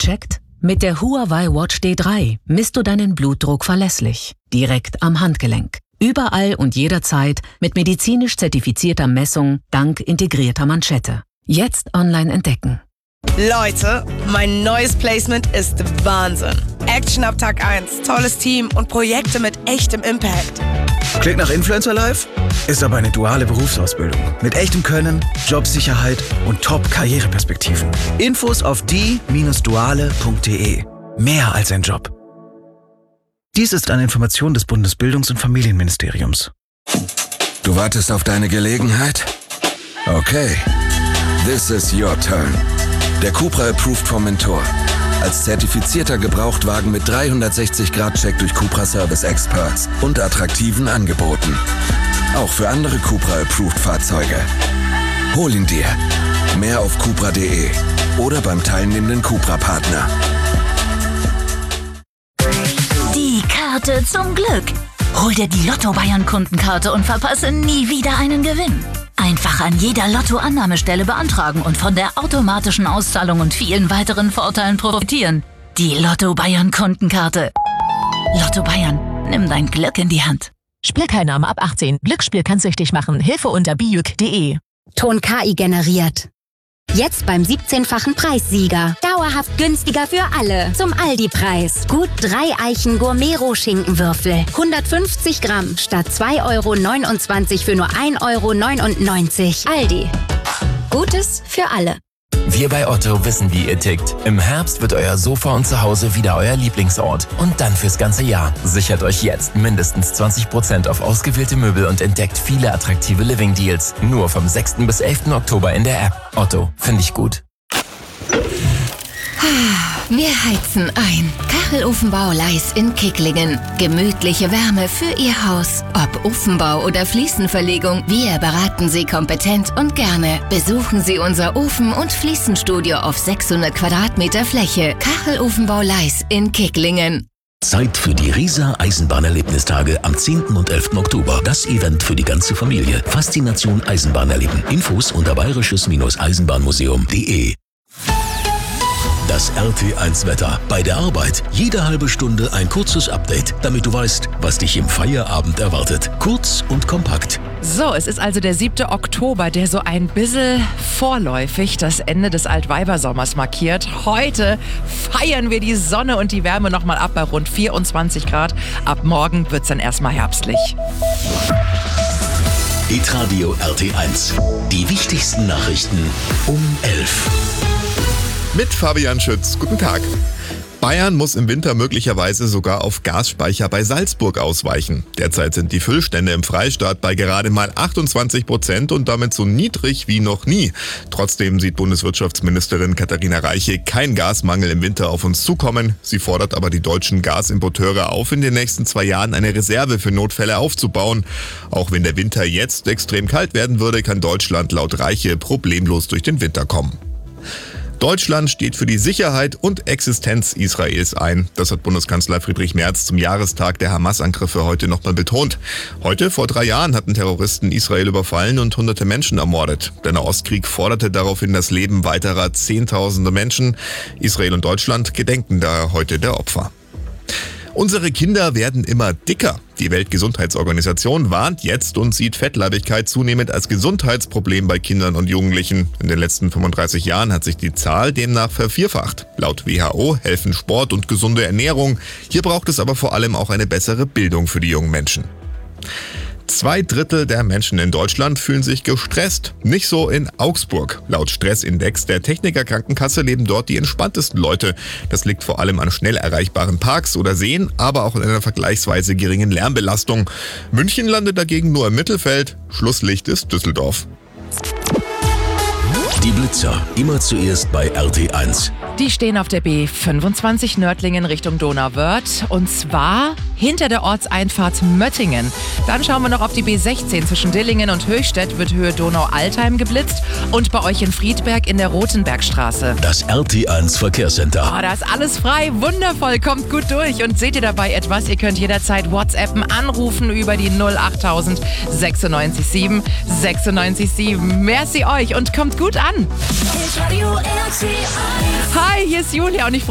gecheckt? Mit der Huawei Watch D3 misst du deinen Blutdruck verlässlich, direkt am Handgelenk. Überall und jederzeit mit medizinisch zertifizierter Messung dank integrierter Manschette. Jetzt online entdecken. Leute, mein neues Placement ist Wahnsinn. Action ab Tag 1, tolles Team und Projekte mit echtem Impact. Klingt nach Influencer Life? Ist aber eine duale Berufsausbildung. Mit echtem Können, Jobsicherheit und Top-Karriereperspektiven. Infos auf die-duale.de. Mehr als ein Job. Dies ist eine Information des Bundesbildungs- und Familienministeriums. Du wartest auf deine Gelegenheit? Okay. This is your turn. Der Cupra Approved vom Mentor. Als zertifizierter Gebrauchtwagen mit 360-Grad-Check durch Cupra Service Experts und attraktiven Angeboten. Auch für andere Cupra Approved Fahrzeuge. Hol ihn dir. Mehr auf cupra.de oder beim teilnehmenden Cupra-Partner. Die Karte zum Glück. Hol dir die Lotto Bayern Kundenkarte und verpasse nie wieder einen Gewinn. Einfach an jeder Lotto-Annahmestelle beantragen und von der automatischen Auszahlung und vielen weiteren Vorteilen profitieren. Die Lotto Bayern Kundenkarte. Lotto Bayern, nimm dein Glück in die Hand. Spielteilnahme ab 18. Glücksspiel kann süchtig machen. Hilfe unter bijuk.de. Ton KI generiert. Jetzt beim 17-fachen Preissieger. Dauerhaft günstiger für alle. Zum Aldi-Preis. Gut 3 Eichen Gourmet-Schinkenwürfel. 150 Gramm statt 2,29 € für nur 1,99 €. Aldi. Gutes für alle. Wir bei Otto wissen, wie ihr tickt. Im Herbst wird euer Sofa und Zuhause wieder euer Lieblingsort. Und dann fürs ganze Jahr. Sichert euch jetzt mindestens 20% auf ausgewählte Möbel und entdeckt viele attraktive Living-Deals. Nur vom 6. bis 11. Oktober in der App. Otto, finde ich gut. Wir heizen ein. Kachelofenbau Leis in Kicklingen. Gemütliche Wärme für Ihr Haus. Ob Ofenbau oder Fliesenverlegung, wir beraten Sie kompetent und gerne. Besuchen Sie unser Ofen- und Fliesenstudio auf 600 Quadratmeter Fläche. Kachelofenbau Leis in Kicklingen. Zeit für die Riesa Eisenbahnerlebnistage am 10. und 11. Oktober. Das Event für die ganze Familie. Faszination Eisenbahn erleben. Infos unter bayerisches-eisenbahnmuseum.de. Das RT1-Wetter. Bei der Arbeit jede halbe Stunde ein kurzes Update, damit du weißt, was dich im Feierabend erwartet. Kurz und kompakt. So, es ist also der 7. Oktober, der so ein bisschen vorläufig das Ende des Altweibersommers markiert. Heute feiern wir die Sonne und die Wärme nochmal ab bei rund 24 Grad. Ab morgen wird's dann erstmal herbstlich. Hitradio RT1. Die wichtigsten Nachrichten um 11. Mit Fabian Schütz. Guten Tag. Bayern muss im Winter möglicherweise sogar auf Gasspeicher bei Salzburg ausweichen. Derzeit sind die Füllstände im Freistaat bei gerade mal 28% und damit so niedrig wie noch nie. Trotzdem sieht Bundeswirtschaftsministerin Katharina Reiche keinen Gasmangel im Winter auf uns zukommen. Sie fordert aber die deutschen Gasimporteure auf, in den nächsten 2 Jahren eine Reserve für Notfälle aufzubauen. Auch wenn der Winter jetzt extrem kalt werden würde, kann Deutschland laut Reiche problemlos durch den Winter kommen. Deutschland steht für die Sicherheit und Existenz Israels ein. Das hat Bundeskanzler Friedrich Merz zum Jahrestag der Hamas-Angriffe heute nochmal betont. Heute, vor 3 Jahren, hatten Terroristen Israel überfallen und hunderte Menschen ermordet. Der Nahostkrieg forderte daraufhin das Leben weiterer Zehntausende Menschen. Israel und Deutschland gedenken da heute der Opfer. Unsere Kinder werden immer dicker. Die Weltgesundheitsorganisation warnt jetzt und sieht Fettleibigkeit zunehmend als Gesundheitsproblem bei Kindern und Jugendlichen. In den letzten 35 Jahren hat sich die Zahl demnach vervierfacht. Laut WHO helfen Sport und gesunde Ernährung. Hier braucht es aber vor allem auch eine bessere Bildung für die jungen Menschen. 2/3 der Menschen in Deutschland fühlen sich gestresst. Nicht so in Augsburg. Laut Stressindex der Techniker Krankenkasse leben dort die entspanntesten Leute. Das liegt vor allem an schnell erreichbaren Parks oder Seen, aber auch an einer vergleichsweise geringen Lärmbelastung. München landet dagegen nur im Mittelfeld. Schlusslicht ist Düsseldorf. Die Blitzer, immer zuerst bei RT1. Die stehen auf der B25 Nördlingen Richtung Donauwörth und zwar hinter der Ortseinfahrt Möttingen. Dann schauen wir noch auf die B16 zwischen Dillingen und Höchstädt wird Höhe Donau-Altheim geblitzt und bei euch in Friedberg in der Rotenbergstraße. Das RT1 Verkehrscenter. Oh, da ist alles frei, wundervoll, kommt gut durch und seht ihr dabei etwas? Ihr könnt jederzeit WhatsAppen, anrufen über die 08000 967 967. Merci euch und kommt gut an. Hi, hier ist Julia und ich